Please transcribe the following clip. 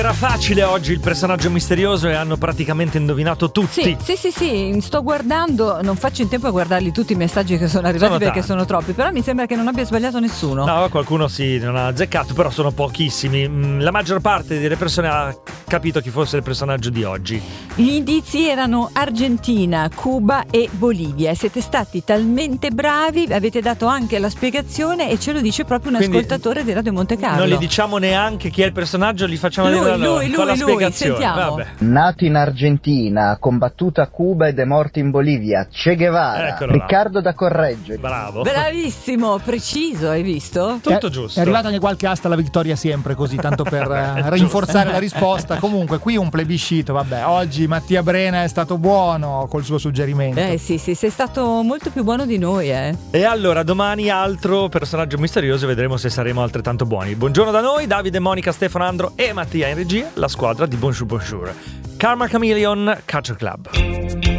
Era facile oggi il personaggio misterioso e hanno praticamente indovinato tutti. Sì, sto guardando, non faccio in tempo a guardarli tutti i messaggi che sono arrivati perché sono troppi, però mi sembra che non abbia sbagliato nessuno. No, qualcuno sì, non ha azzeccato, però sono pochissimi. La maggior parte delle persone ha capito chi fosse il personaggio di oggi. Gli indizi erano Argentina, Cuba e Bolivia e siete stati talmente bravi, avete dato anche la spiegazione e ce lo dice proprio un ascoltatore di Radio Monte Carlo. Non gli diciamo neanche chi è il personaggio, gli facciamo vedere lui, sentiamo. Vabbè. Nato in Argentina, combattuto a Cuba ed è morto in Bolivia, Che Guevara. Eccolo Riccardo da Correggio. Bravo. Bravissimo, preciso, hai visto? Tutto giusto. È arrivata anche qualche asta alla vittoria sempre, così, tanto per rinforzare la risposta. Comunque qui un plebiscito, vabbè. Oggi Mattia Brena è stato buono col suo suggerimento. Sì, sei stato molto più buono di noi, E allora domani altro personaggio misterioso, vedremo se saremo altrettanto buoni. Buongiorno da noi, Davide, Monica, Stefano, Andro e Mattia in regia, la squadra di Bonjour Bonjour. Karma Chameleon, Culture Club.